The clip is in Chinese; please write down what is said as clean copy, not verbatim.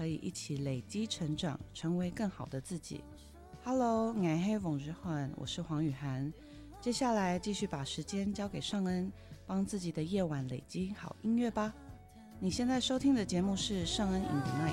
可以一起累积成长，成为更好的自己。Hello， 我是王日焕，我是黄雨涵。接下来继续把时间交给尚恩，帮自己的夜晚累积好音乐吧。你现在收听的节目是尚恩in the night。